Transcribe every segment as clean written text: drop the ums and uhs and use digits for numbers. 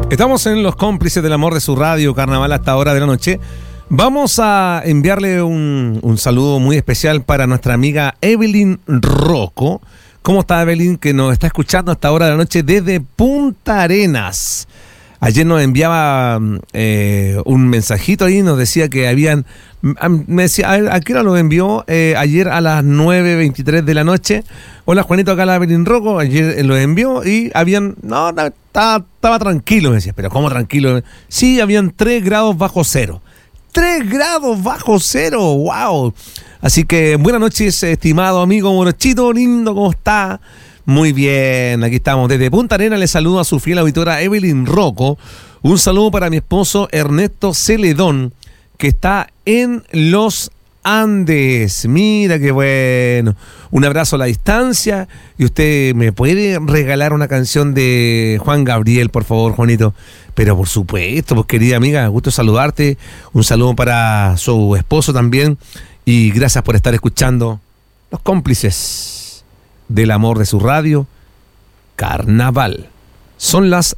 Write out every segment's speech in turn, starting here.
Estamos en Los Cómplices del Amor de su radio, Carnaval hasta hora de la noche. Vamos a enviarle un saludo muy especial para nuestra amiga Evelyn Rocco. ¿Cómo está Evelyn? Que nos está escuchando hasta hora de la noche desde Punta Arenas. Ayer nos enviaba un mensajito ahí, nos decía que habían... Me decía, ¿a qué hora lo envió? Ayer a las 9:23 de la noche. Hola Juanito, acá la Evelyn Rocco. Ayer lo envió y habían... No, estaba tranquilo, me decía. ¿Pero cómo tranquilo? Sí, habían 3 grados bajo cero. 3 grados bajo cero, wow. Así que buenas noches, estimado amigo Morochito, lindo, ¿cómo está? Muy bien, aquí estamos. Desde Punta Arenas le saludo a su fiel auditora Evelyn Rocco. Un saludo para mi esposo Ernesto Celedón, que está en Los Andes. Mira qué bueno. Un abrazo a la distancia. Y usted me puede regalar una canción de Juan Gabriel, por favor, Juanito. Pero por supuesto, pues querida amiga, gusto saludarte. Un saludo para su esposo también. Y gracias por estar escuchando Los Cómplices del Amor de su radio, Carnaval. Son las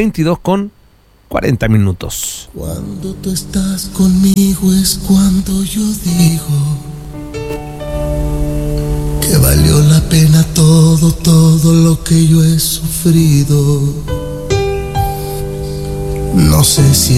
22:40. Cuando tú estás conmigo es cuando yo digo que valió la pena todo lo que yo he sufrido. No sé si